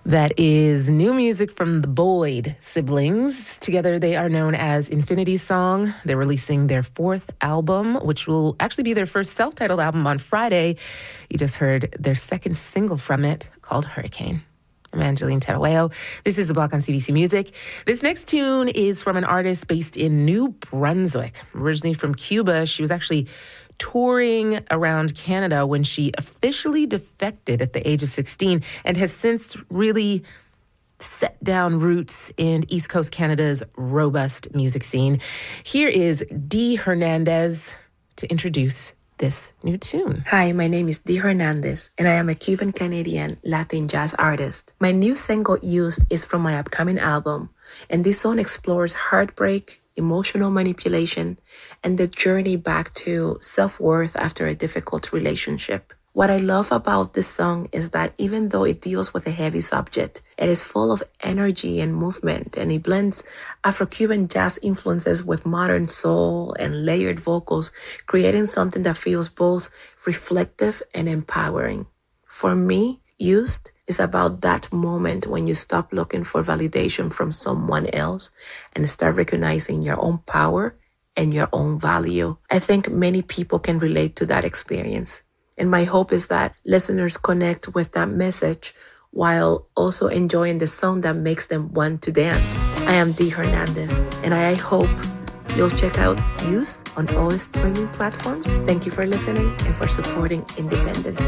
That is new music from the Boyd siblings. Together, they are known as Infinity Song. They're releasing their fourth album, which will actually be their first self-titled album on Friday. You just heard their second single from it called Hurricane. I'm Angeline Terueo. This is The Block on CBC Music. This next tune is from an artist based in New Brunswick. Originally from Cuba, she was actually touring around Canada when she officially defected at the age of 16 and has since really set down roots in East Coast Canada's robust music scene. Here is Dee Hernandez to introduce this new tune. Hi, my name is Dee Hernandez, and I am a Cuban-Canadian Latin jazz artist. My new single, Used, is from my upcoming album, and this song explores heartbreak, emotional manipulation, and the journey back to self-worth after a difficult relationship. What I love about this song is that even though it deals with a heavy subject, it is full of energy and movement, and it blends Afro-Cuban jazz influences with modern soul and layered vocals, creating something that feels both reflective and empowering. For me, Used is about that moment when you stop looking for validation from someone else and start recognizing your own power and your own value. I think many people can relate to that experience. And my hope is that listeners connect with that message while also enjoying the song that makes them want to dance. I am Dee Hernandez, and I hope you'll check out Used on all streaming platforms. Thank you for listening and for supporting independent